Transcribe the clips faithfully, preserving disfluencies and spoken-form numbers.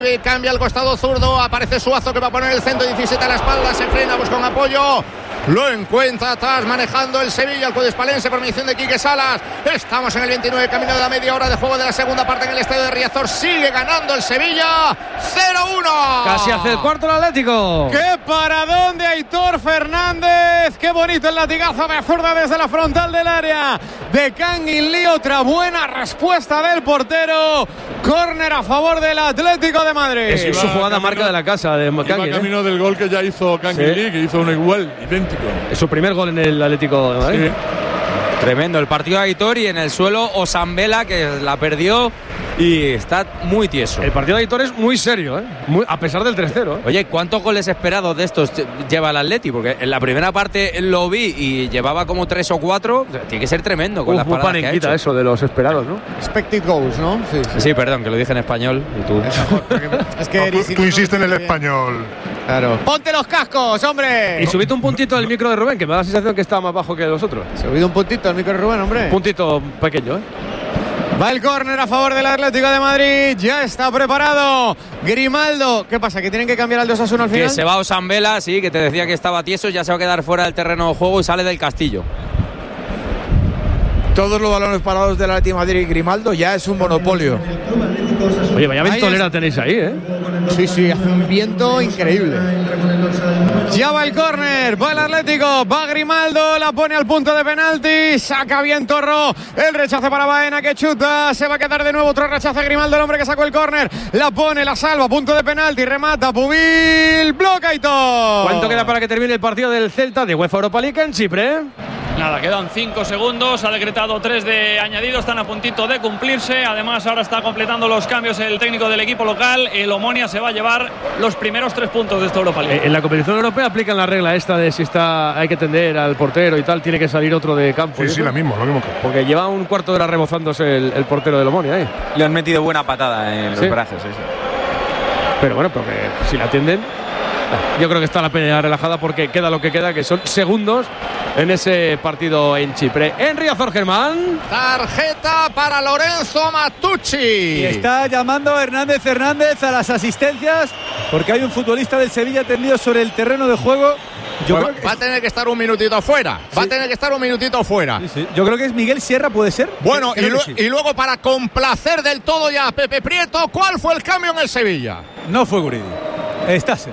Cambia el costado zurdo, aparece Suazo que va a poner el centro, diecisiete a la espalda, se frena, busca un apoyo, lo encuentra atrás manejando el Sevilla, el Cudespalense por mediación de Quique Salas. Estamos en el veintinueve, camino de la media hora de juego de la segunda parte en el estadio de Riazor. Sigue ganando el Sevilla, cero uno. Casi hace el cuarto el Atlético. ¡Qué paradón de Aitor Fernández! ¡Qué bonito el latigazo de zurda desde la frontal del área de Kangin Lee! Otra buena respuesta del portero. Córner a favor del Atlético de Madrid. Es Iba su jugada camino, marca de la casa de Kangin. Iba camino ¿eh? del gol que ya hizo Kangin sí. Lee, que hizo uno igual, idéntico. Es su primer gol en el Atlético de Madrid. Sí. Tremendo el partido de Aitor, y en el suelo Osambela, que la perdió y está muy tieso. El partido de Aitor es muy serio, ¿eh? Muy, a pesar del tres cero. ¿eh? Oye, ¿cuántos goles esperados de estos lleva el Atleti? Porque en la primera parte lo vi y llevaba como tres o cuatro. Tiene que ser tremendo con Uf, las paradas que ha hecho. Eso de los esperados, ¿no? Expected goals, ¿no? Sí, sí. sí, perdón, que lo dije en español y tú. Es que no, tú, tú insistes en el español. Claro. ¡Ponte los cascos, hombre! Y subid un puntito del micro de Rubén, que me da la sensación que está más bajo que los otros. Subid un puntito al micro de Rubén, hombre. Un puntito pequeño, ¿eh? Va el córner a favor del Atlético de Madrid. Ya está preparado Grimaldo. ¿Qué pasa? ¿Que tienen que cambiar al dos a uno al final? Que se va Osambela, sí, que te decía que estaba tieso. Ya se va a quedar fuera del terreno de juego y sale del Castillo. Todos los balones parados del Atlético de Madrid y Grimaldo ya es un monopolio. Oye, vaya ventolera tenéis ahí, ¿eh? Sí, sí, hace un viento increíble. Ya va el córner, va el Atlético, va Grimaldo, la pone al punto de penalti, saca bien Torro, el rechace para Baena que chuta, se va a quedar de nuevo otro rechace Grimaldo, el hombre que sacó el córner, la pone, la salva, punto de penalti, remata, Pubil, bloca y todo. ¿Cuánto queda para que termine el partido del Celta de UEFA Europa League en Chipre? Nada, quedan cinco segundos, ha decretado tres de añadido, están a puntito de cumplirse. Además ahora está completando los cambios el técnico del equipo local. El Omonia se va a llevar los primeros tres puntos de esta Europa League. En la competición europea aplican la regla esta de si está hay que tender al portero y tal, tiene que salir otro de campo. Sí, sí, lo mismo, lo mismo. Porque lleva un cuarto de hora rebozándose el, el portero del Omonia. ¿eh? Le han metido buena patada en los ¿Sí? brazos. Sí, sí. Pero bueno, porque si la atienden, yo creo que está la pelea relajada porque queda lo que queda, que son segundos en ese partido en Chipre. En Riazor, Germán. Tarjeta para Lorenzo Matucci. Y está llamando Hernández Hernández a las asistencias porque hay un futbolista del Sevilla tendido sobre el terreno de juego. Yo bueno, creo que va a tener que estar un minutito fuera. Sí. Va a tener que estar un minutito fuera. Sí, sí. Yo creo que es Miguel Sierra, ¿puede ser? Bueno, y, lo, sí. y luego para complacer del todo ya a Pepe Prieto, ¿cuál fue el cambio en el Sevilla? No fue Guridi. Estás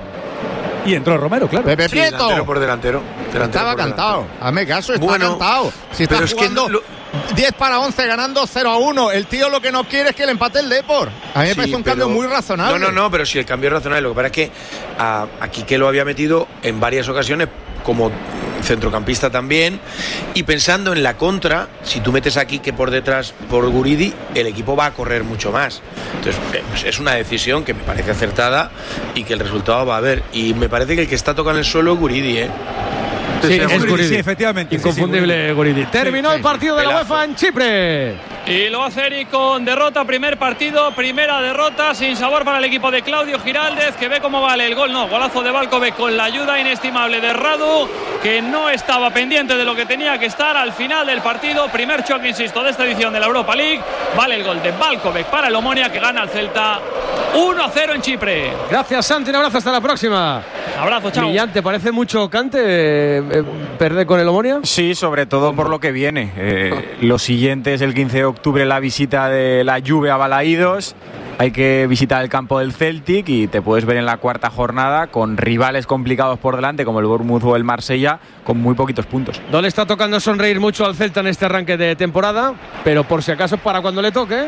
Y entró Romero, claro. Pepe sí, Prieto. Delantero por delantero. delantero estaba por cantado. delantero. Hazme caso, está bueno, cantado. Si está jugando es que lo... diez para once, ganando cero a uno. El tío lo que no quiere es que le empate el Depor. A mí me sí, parece un pero... cambio muy razonable. No, no, no, pero si el cambio es razonable. Lo que pasa es que a, aquí que lo había metido en varias ocasiones como centrocampista también, y pensando en la contra, si tú metes aquí que por detrás por Guridi, el equipo va a correr mucho más. Entonces pues es una decisión que me parece acertada y que el resultado va a haber, y me parece que el que está tocando el suelo es Guridi, ¿eh? Sí, es Guridi, Guridi. Sí, efectivamente. Inconfundible sí, sí, Guridi. Terminó sí, el partido sí, de la UEFA en Chipre. Y lo va a hacer y con derrota, primer partido, primera derrota, sin sabor para el equipo de Claudio Giraldez, que ve cómo vale el gol. No, golazo de Valkovic con la ayuda inestimable de Radu, que no estaba pendiente de lo que tenía que estar al final del partido. Primer choque, insisto, de esta edición de la Europa League. Vale el gol de Valkovic para el Omonia, que gana al Celta uno a cero en Chipre. Gracias, Santi, un abrazo, hasta la próxima. Abrazo, chao. Brillante, parece mucho cante eh, perder con el Omonia. Sí, sobre todo por lo que viene. Eh, lo siguiente es el quince de octubre, la visita de la Juve a Balaídos. Hay que visitar el campo del Celtic y te puedes ver en la cuarta jornada con rivales complicados por delante como el Bournemouth o el Marsella, con muy poquitos puntos. No le está tocando sonreír mucho al Celta en este arranque de temporada, pero por si acaso para cuando le toque.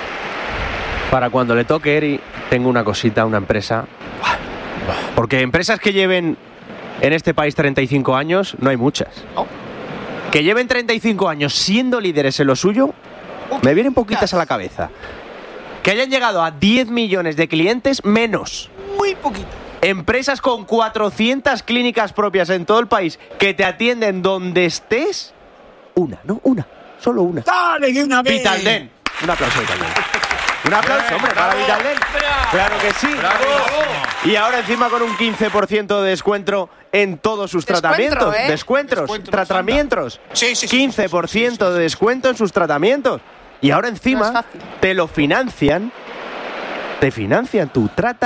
Para cuando le toque, Eri, tengo una cosita, una empresa. Porque empresas que lleven en este país treinta y cinco años, no hay muchas. Oh. Que lleven treinta y cinco años siendo líderes en lo suyo, oh, me vienen poquitas a la cabeza. Que hayan llegado a diez millones de clientes, menos. Muy poquito. Empresas con cuatrocientas clínicas propias en todo el país que te atienden donde estés, una, ¿no? Una, solo una. ¡Dale, de una vez! Vitalden. Un aplauso, Vitalden. Un aplauso, hombre, para Vitalden. Claro que sí. Bravo. Y ahora encima con un quince por ciento de descuento en todos sus Descuentro, tratamientos. ¿eh? Descuentos, Descuentro, tratamientos. Sí, sí, sí. quince por ciento de descuento en sus tratamientos. Y ahora encima no te lo financian te financian tu trata